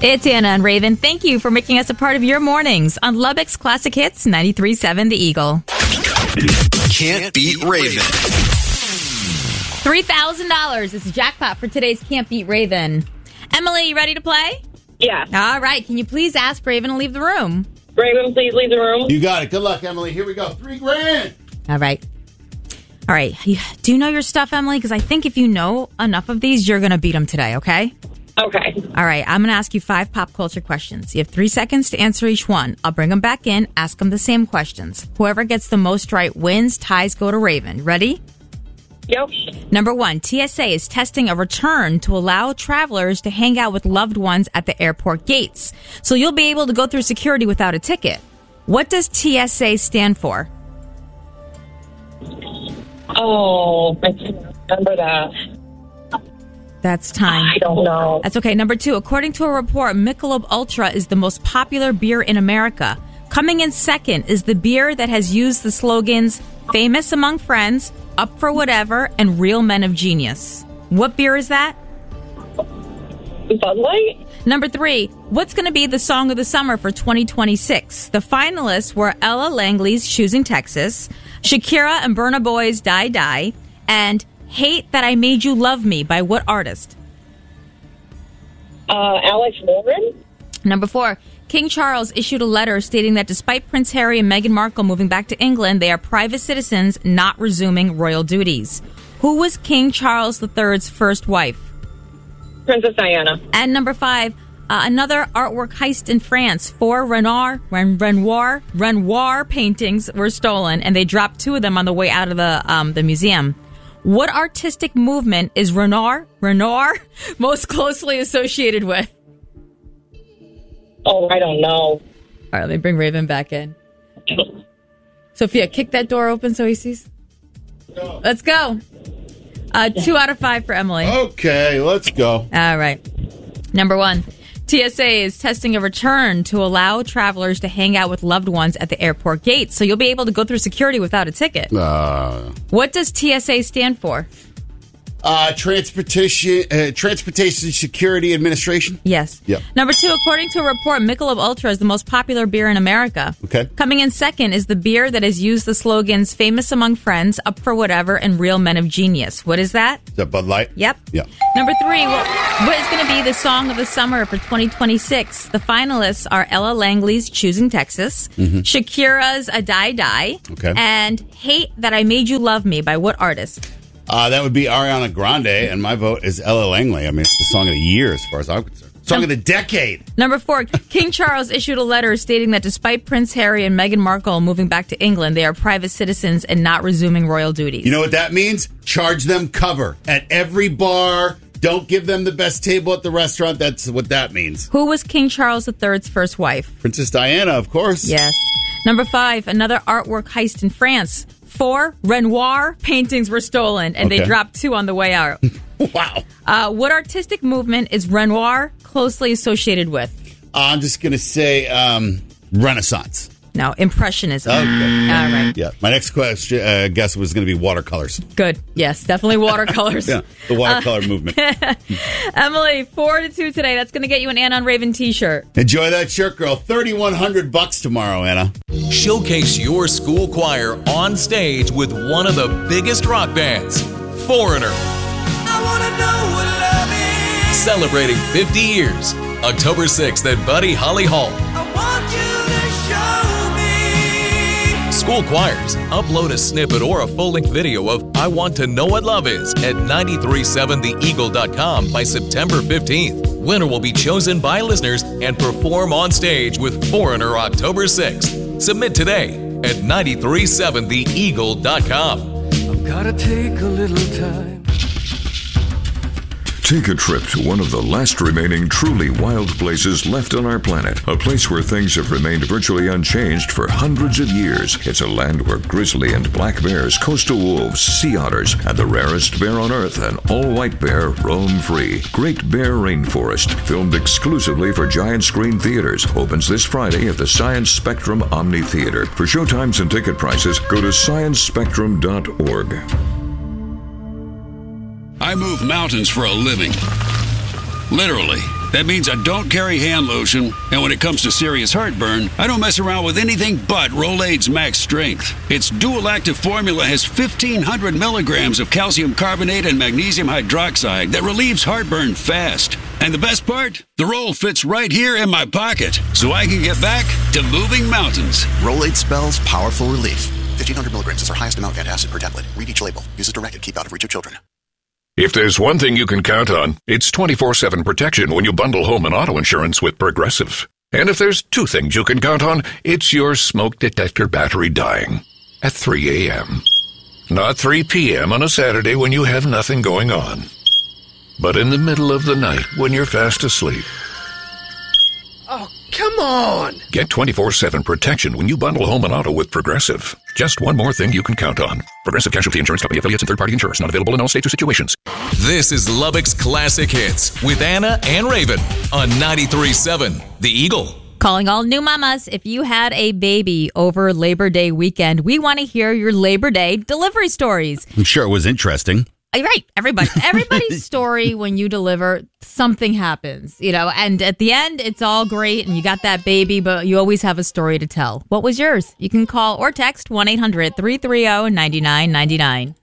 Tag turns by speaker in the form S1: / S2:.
S1: It's Anna and Raven. Thank you for making us a part of your mornings on Lubbock's Classic Hits 93.7 The Eagle.
S2: Can't Beat Raven.
S1: $3,000 is the jackpot for today's Can't Beat Raven. Emily, you ready to play?
S3: Yeah.
S1: All right. Can you please ask Raven to leave the room?
S3: Raven, please leave the room.
S4: You got it. Good luck, Emily. Here we go. $3,000.
S1: All right. All right. Do you know your stuff, Emily? Because I think if you know enough of these, you're going to beat them today, okay?
S3: Okay.
S1: All right. I'm going to ask you 5 pop culture questions. You have 3 seconds to answer each one. I'll bring them back in, ask them the same questions. Whoever gets the most right wins. Ties go to Raven. Ready?
S3: Yep.
S1: Number 1, TSA is testing a return to allow travelers to hang out with loved ones at the airport gates. So you'll be able to go through security without a ticket. What does TSA stand for?
S3: Oh, I can't remember that.
S1: That's time.
S3: I don't know.
S1: That's okay. Number 2, according to a report, Michelob Ultra is the most popular beer in America. Coming in second is the beer that has used the slogans famous among friends, up for whatever, and real men of genius. What beer is that?
S3: Bud Light?
S1: Number 3, what's going to be the song of the summer for 2026? The finalists were Ella Langley's Choosing Texas, Shakira and Burna Boy's Die Die, and Hate That I Made You Love Me by what artist?
S3: Alex Warren?
S1: Number 4, King Charles issued a letter stating that despite Prince Harry and Meghan Markle moving back to England, they are private citizens not resuming royal duties. Who was King Charles III's first wife?
S3: Princess Diana.
S1: And number 5, another artwork heist in France. 4 Renoir paintings were stolen, and they dropped 2 of them on the way out of the museum. What artistic movement is Renoir most closely associated with?
S3: Oh, I don't know.
S1: All right, let me bring Raven back in. Sophia, kick that door open so he sees.
S4: Go.
S1: Let's go. 2 out of 5 for Emily.
S4: Okay, let's go.
S1: All right. Number 1, TSA is testing a return to allow travelers to hang out with loved ones at the airport gates. So you'll be able to go through security without a ticket. What does TSA stand for?
S4: Transportation Security Administration.
S1: Yes.
S4: Yep.
S1: Number 2, according to a report, Michelob Ultra is the most popular beer in America.
S4: Okay.
S1: Coming in second is the beer that has used the slogans famous among friends, up for whatever, and real men of genius. What is that?
S4: Is that Bud Light?
S1: Yep.
S4: Yeah.
S1: Number 3, what is going to be the song of the summer for 2026? The finalists are Ella Langley's Choosing Texas, Shakira's A Die Die,
S4: Okay.
S1: and Hate That I Made You Love Me by what artist?
S4: That would be Ariana Grande, and my vote is Ella Langley. I mean, it's the song of the year as far as I'm concerned. Song of the decade.
S1: Number 4, King Charles issued a letter stating that despite Prince Harry and Meghan Markle moving back to England, they are private citizens and not resuming royal duties.
S4: You know what that means? Charge them cover at every bar. Don't give them the best table at the restaurant. That's what that means.
S1: Who was King Charles III's first wife?
S4: Princess Diana, of course.
S1: Yes. Number 5, another artwork heist in France. 4 Renoir paintings were stolen, and they dropped 2 on the way out.
S4: Wow.
S1: What artistic movement is Renoir closely associated with?
S4: I'm just going to say Renaissance.
S1: No, Impressionism.
S4: Okay.
S1: All right.
S4: Yeah. My next question, guess was going to be watercolors.
S1: Good. Yes, definitely watercolors.
S4: Yeah, the watercolor movement.
S1: Emily, 4-2 today. That's going to get you an Anna on Raven t-shirt.
S4: Enjoy that shirt, girl. $3,100 tomorrow, Anna.
S2: Showcase your school choir on stage with one of the biggest rock bands, Foreigner.
S5: I wanna know what love is.
S2: Celebrating 50 years, October 6th at Buddy Holly Hall.
S5: I want you to show me.
S2: School choirs, upload a snippet or a full-length video of I Want to Know What Love Is at 937theeagle.com by September 15th. Winner will be chosen by listeners and perform on stage with Foreigner October 6th. Submit today at 937theeagle.com.
S5: I've gotta take a little time.
S6: Take a trip to one of the last remaining truly wild places left on our planet. A place where things have remained virtually unchanged for hundreds of years. It's a land where grizzly and black bears, coastal wolves, sea otters, and the rarest bear on Earth, an all-white bear, roam free. Great Bear Rainforest, filmed exclusively for giant screen theaters, opens this Friday at the Science Spectrum Omni Theater. For showtimes and ticket prices, go to sciencespectrum.org.
S7: I move mountains for a living. Literally. That means I don't carry hand lotion, and when it comes to serious heartburn, I don't mess around with anything but Rolaids Max Strength. Its dual-active formula has 1,500 milligrams of calcium carbonate and magnesium hydroxide that relieves heartburn fast. And the best part? The roll fits right here in my pocket, so I can get back to moving mountains.
S8: Rolaids spells powerful relief. 1,500 milligrams is our highest amount of antacid per tablet. Read each label. Use as directed. Keep out of reach of children.
S6: If there's one thing you can count on, it's 24/7 protection when you bundle home and auto insurance with Progressive. And if there's two things you can count on, it's your smoke detector battery dying at 3 a.m. Not 3 p.m. on a Saturday when you have nothing going on, but in the middle of the night when you're fast asleep.
S9: Oh, come on!
S6: Get 24/7 protection when you bundle home and auto with Progressive. Just one more thing you can count on. Progressive Casualty Insurance Company affiliates and third-party insurers. Not available in all states or situations.
S2: This is Lubbock's Classic Hits with Anna and Raven on 93.7 The Eagle.
S1: Calling all new mamas. If you had a baby over Labor Day weekend, we want to hear your Labor Day delivery stories.
S4: I'm sure it was interesting.
S1: Right. Everybody's story when you deliver, something happens, and at the end, it's all great and you got that baby, but you always have a story to tell. What was yours? You can call or text 1-800-330-9999.